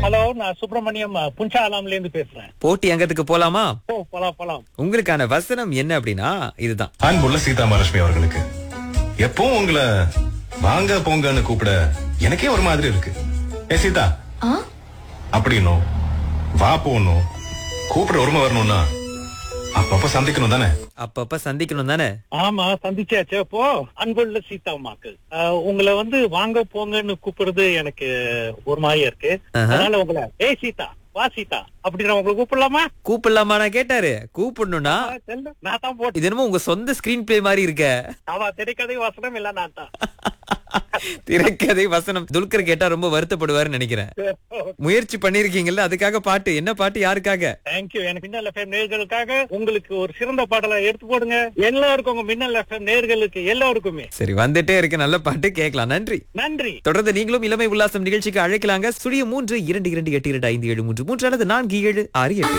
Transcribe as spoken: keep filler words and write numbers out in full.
Hello, நான் சுப்பிரமணியம் புன்சா அலாம்ல இருந்து பேசுறேன். போட்டி அங்கத்துக்கு போலாமா? ஓ, போலாம் போலாம். உங்களுக்கான வசனம் என்ன அப்படின்னா இதுதான். அன்புள்ள சீதா மகாலட்சுமி அவர்களுக்கு எப்பவும் உங்களை வாங்க போங்கன்னு கூப்பிட எனக்கே ஒரு மாதிரி இருக்கு. ஏ சீதா அப்படின்னும் வா போகணும் கூப்பிட உரிமை வரணும்னா அப்பப்ப சந்திக்கணும் தானே? அப்பப்ப சந்திக்கணும் தானே? ஆமா, சந்திச்சாச்சு. அப்போ அன்புள்ள சீதா அம்மாக்கு உங்களை வந்து வாங்க போங்கன்னு கூப்பிடுறது எனக்கு ஒரு மாதிரியா இருக்கு. அதனால உங்களை ஏ சீதா வா சீதா அப்படின்னு உங்களை கூப்பிடலாமா? கூப்பிடலாமா? நான் கேட்டாரு கூப்பிடணும்னா நான் தான் போட்டு. இது என்னமோ உங்க சொந்த ஸ்கிரீன் பிளே மாதிரி இருக்க. ஆமா, திரைக்கதை வசனம் இல்ல நான் தான். திரைக்கதை வசனம் துல்கர் கேட்டா ரொம்ப வருத்தப்படுவாருன்னு நினைக்கிறேன். முயற்சி பண்ணிருக்கீங்கல்ல, அதுக்காக பாட்டு. என்ன பாட்டு, யாருக்காக? தேங்க்யூ. எனக்கு மின்னல் எஃப்எம் நேயர்களுக்காக உங்களுக்கு ஒரு சிறந்த பாடலை எடுத்து போடுங்க. எல்லாருக்கும் உங்க மின்னல் எஃப்எம் நேயர்களுக்கு எல்லாருக்குமே. சரி, வந்துட்டே இருக்கு நல்ல பாட்டு, கேட்கலாம். நன்றி நன்றி. தொடர்ந்து நீங்களும் இளமை உல்லாசம் நிகழ்ச்சிக்கு அழைக்கலாங்க. சுழிய மூன்று இரண்டு இரண்டு எட்டு இரண்டு ஐந்து ஏழு மூன்று மூன்று அல்லது நான்கு ஏழு ஆறு எட்டு.